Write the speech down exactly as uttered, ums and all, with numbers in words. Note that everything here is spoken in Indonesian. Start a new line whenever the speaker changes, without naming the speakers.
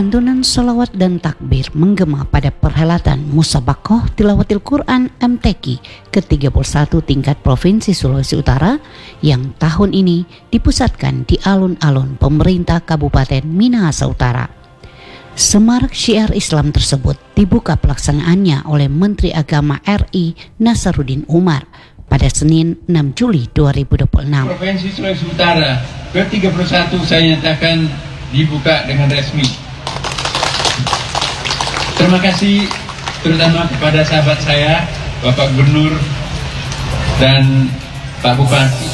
Lantunan sholawat dan takbir menggema pada perhelatan Musabakoh Tilawatil Quran M T Q ke tiga puluh satu tingkat Provinsi Sulawesi Utara yang tahun ini dipusatkan di alun-alun pemerintah Kabupaten Minahasa Utara. Semarak syiar Islam tersebut dibuka pelaksanaannya oleh Menteri Agama R I Nasaruddin Umar pada Senin enam Juli dua ribu dua puluh enam.
Provinsi Sulawesi Utara ke tiga puluh satu saya nyatakan dibuka dengan resmi. Terima kasih terutama kepada sahabat saya, Bapak Gubernur dan Pak Bupati